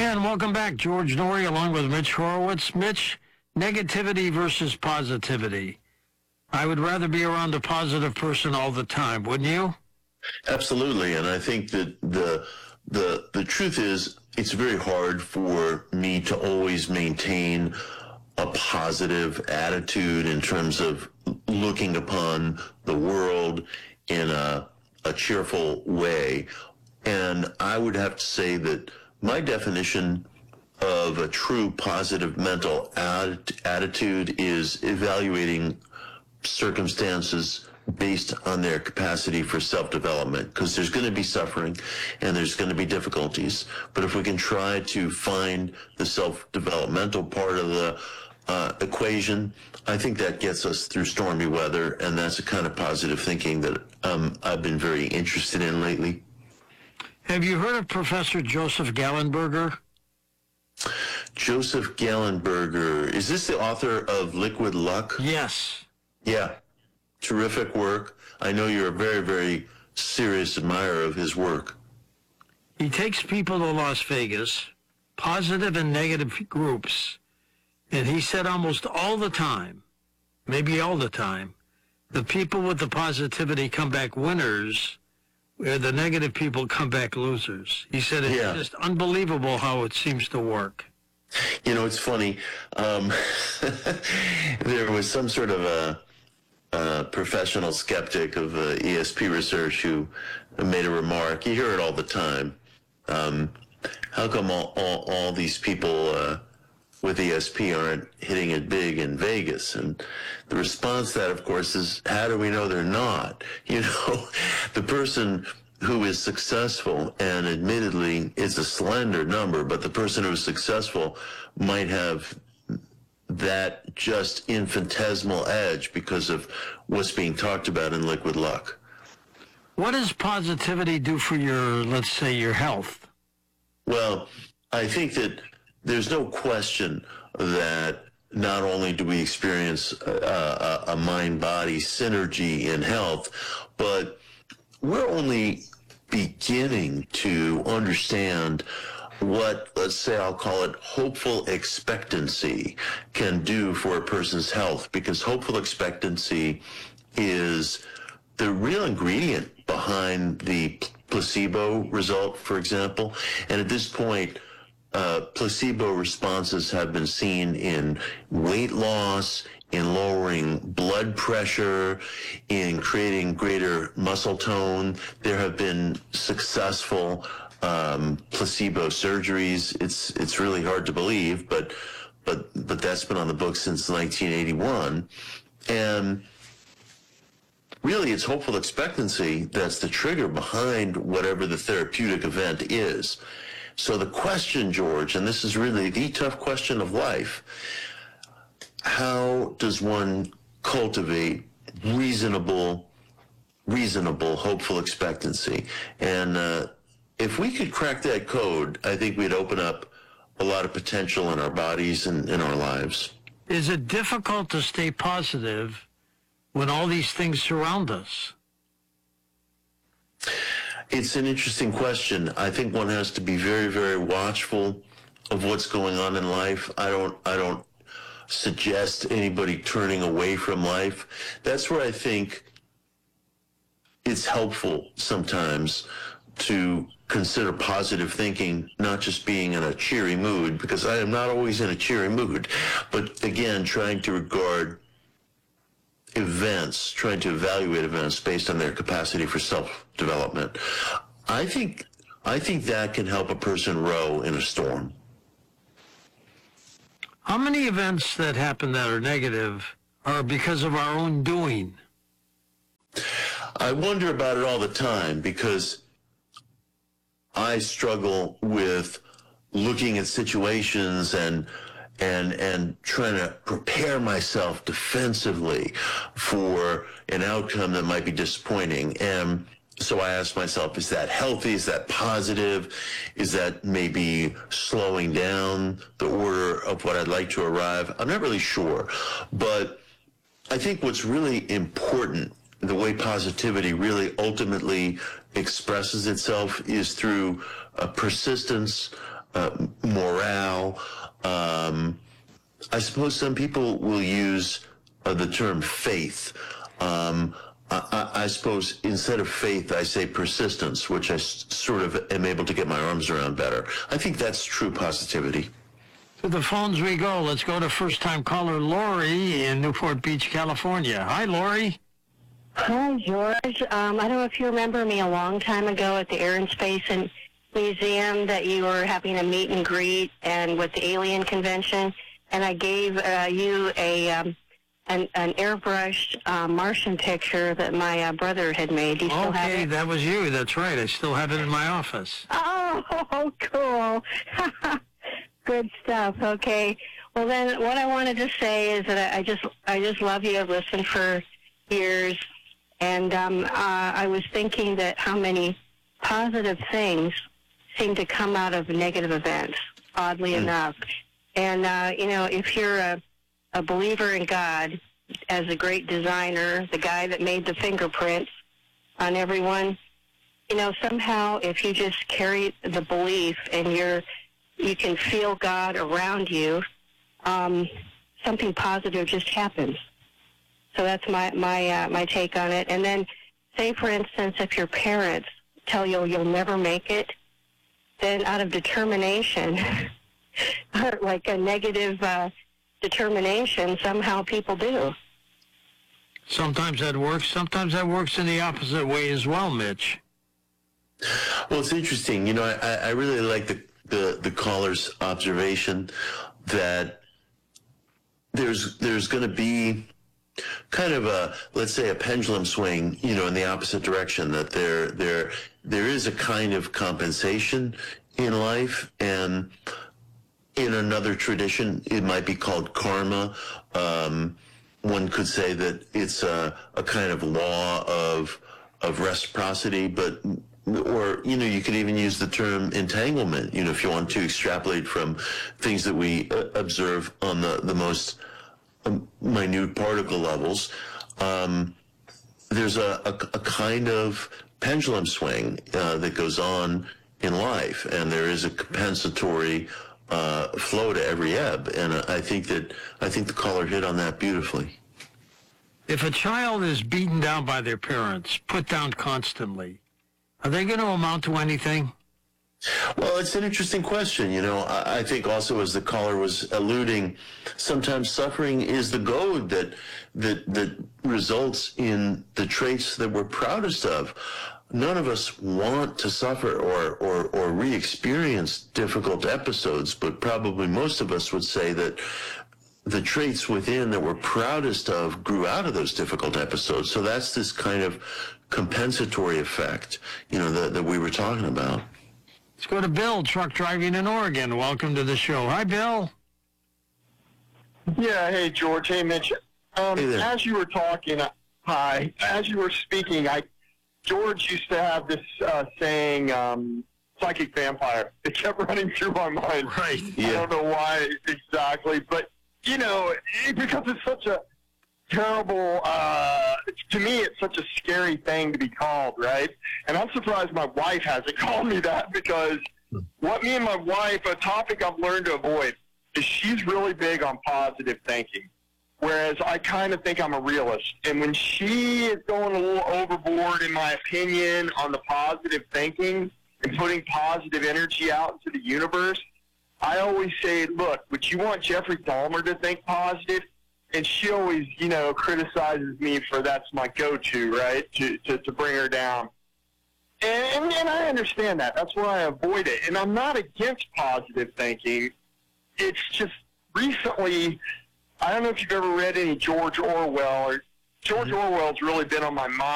And welcome back. George Noory along with Mitch Horowitz. Mitch, negativity versus positivity. I would rather be around a positive person all the time, wouldn't you? Absolutely, and I think that the truth is it's very hard for me to always maintain a positive attitude in terms of looking upon the world in a cheerful way. And I would have to say that my definition of a true positive mental attitude is evaluating circumstances based on their capacity for self-development, because there's going to be suffering and there's going to be difficulties. But if we can try to find the self-developmental part of the equation, I think that gets us through stormy weather, and that's the kind of positive thinking that I've been very interested in lately. Have you heard of Professor Joseph Gallenberger? Joseph Gallenberger, is this the author of Liquid Luck? Yes. Yeah, terrific work. I know you're a very, very serious admirer of his work. He takes people to Las Vegas, positive and negative groups, and he said almost all the time, maybe all the time, the people with the positivity come back winners, where the negative people come back losers. He said it's just unbelievable how it seems to work. You know, it's funny. There was some sort of a professional skeptic of ESP research who made a remark. You hear it all the time. How come all these people with ESP aren't hitting it big in Vegas? And the response to that, of course, is, how do we know they're not? You know, the person who is successful, and admittedly it's a slender number, but the person who is successful might have that just infinitesimal edge because of what's being talked about in Liquid Luck. What does positivity do for your, let's say, your health? Well, I think that there's no question that not only do we experience a mind-body synergy in health, but we're only beginning to understand what, let's say, I'll call it hopeful expectancy can do for a person's health, because hopeful expectancy is the real ingredient behind the placebo result, for example. And at this point, placebo responses have been seen in weight loss, in lowering blood pressure, in creating greater muscle tone. There have been successful placebo surgeries. It's really hard to believe, but that's been on the books since 1981. And really, it's hopeful expectancy that's the trigger behind whatever the therapeutic event is. So the question, George, and this is really the tough question of life, how does one cultivate reasonable hopeful expectancy? And if we could crack that code, I think we'd open up a lot of potential in our bodies and in our lives. Is it difficult to stay positive when all these things surround us? It's an interesting question. I think one has to be very, very watchful of what's going on in life. I don't suggest anybody turning away from life. That's where I think it's helpful sometimes to consider positive thinking, not just being in a cheery mood, because I am not always in a cheery mood, but again, trying to regard events, trying to evaluate events based on their capacity for self-development. I think that can help a person row in a storm. How many events that happen that are negative are because of our own doing? I wonder about it all the time, because I struggle with looking at situations and trying to prepare myself defensively for an outcome that might be disappointing. And so I ask myself, is that healthy? Is that positive? Is that maybe slowing down the order of what I'd like to arrive? I'm not really sure. But I think what's really important, the way positivity really ultimately expresses itself, is through a persistence, morale. I suppose some people will use the term faith. I suppose instead of faith, I say persistence, which I sort of am able to get my arms around better. I think that's true positivity. To the phones we go. Let's go to first-time caller Lori in Newport Beach, California. Hi, Lori. Hi, George. I don't know if you remember me a long time ago at the Air and Space Museum that you were having a meet and greet and with the Alien Convention, and I gave you an airbrushed Martian picture that my brother had made. Do you still have Okay, it? that was you. That's right. I still have it in my office. Oh, cool. Good stuff. Okay. Well, then what I wanted to say is that I just love you. I've listened for years, and I was thinking that how many positive things seem to come out of negative events, oddly enough. And, if you're a believer in God as a great designer, the guy that made the fingerprints on everyone, somehow if you just carry the belief and you can feel God around you, something positive just happens. So that's my take on it. And then, say for instance, if your parents tell you you'll never make it, then out of determination, like a negative determination, somehow people do. Sometimes that works. Sometimes that works in the opposite way as well, Mitch. Well, it's interesting. I really like the caller's observation that there's going to be kind of let's say a pendulum swing, in the opposite direction, that there is a kind of compensation in life, and in another tradition, it might be called karma. One could say that it's a kind of law of reciprocity, or you could even use the term entanglement, if you want to extrapolate from things that we observe on the most minute particle levels. There's a kind of pendulum swing that goes on in life, and there is a compensatory flow to every ebb, and I think the caller hit on that beautifully. If a child is beaten down by their parents, put down constantly, are they going to amount to anything? Well, it's an interesting question. I think also, as the caller was alluding, sometimes suffering is the goad that results in the traits that we're proudest of. None of us want to suffer or re-experience difficult episodes, but probably most of us would say that the traits within that we're proudest of grew out of those difficult episodes. So that's this kind of compensatory effect, that we were talking about. Let's go to Bill, truck driving in Oregon. Welcome to the show. Hi, Bill. Yeah, hey, George. Hey, Mitch. Hey there. As you were talking, as you were speaking, George used to have this saying, psychic vampire. It kept running through my mind. Right. Yeah. I don't know why exactly, but, because it's such a terrible, to me, it's such a scary thing to be called, right? And I'm surprised my wife hasn't called me that, because what me and my wife, a topic I've learned to avoid, is she's really big on positive thinking, whereas I kind of think I'm a realist. And when she is going a little overboard, in my opinion, on the positive thinking and putting positive energy out into the universe, I always say, look, would you want Jeffrey Dahmer to think positive? And she always, criticizes me for that's my go-to, right, to bring her down. And I understand that. That's why I avoid it. And I'm not against positive thinking. It's just recently, I don't know if you've ever read any George Orwell. George Orwell's really been on my mind.